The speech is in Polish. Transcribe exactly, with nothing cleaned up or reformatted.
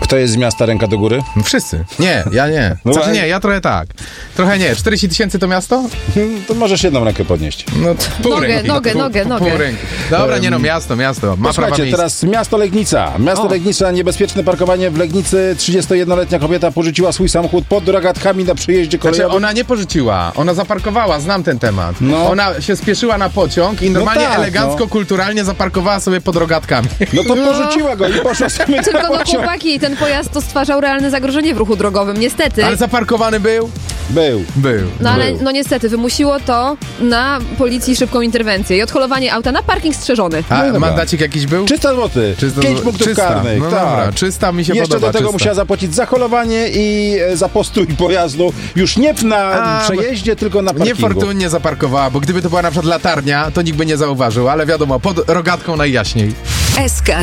Kto jest z miasta ręka do góry? No wszyscy. Nie, ja nie. No Znaczy ale- nie, ja trochę tak. Trochę nie. czterdzieści tysięcy to miasto? To możesz jedną rękę podnieść. No to pół Nogę, ręki. nogę, pół, nogę, pół, nogę. Pół ręki. Dobra, nie no, miasto, miasto. Ma prawa Posłuchajcie, miejskie. teraz miasto Legnica. Miasto O. Legnica, niebezpieczne parkowanie w Legnicy. trzydziestojednoletnia kobieta porzuciła swój samochód pod ragatkami na przejeździe Znaczy, kolejowym. ona nie porzuciła, ona zaparkowała, znam ten temat. No. Ona się spieszyła na pociąg i normalnie tak, elegancko, no. kulturalnie zaparkowała sobie pod rogatkami. No to porzuciła go i poszła sobie na Tylko no pociąg. chłopaki, ten pojazd to stwarzał realne zagrożenie w ruchu drogowym, niestety. Ale zaparkowany był? Był. Był. No ale Był. no niestety wymusiło to na policji szybką interwencję i odholowanie auta na parking strzeżony. A No dobra. mandacik jakiś był? trzysta złotych. Czysto- pięć punktów czysta. karnych. No tak. dobra, czysta mi się Jeszcze podoba. do tego czysta. musiała zapłacić za holowanie i e, za postój pojazdu. Już nie na A, przejeździe, tylko na parkingu. Niefortunnie zaparkowała, bo gdyby to była na przykład latarnia, to nikt by nie zauważył, ale wiadomo, pod rogatką najjaśniej. S K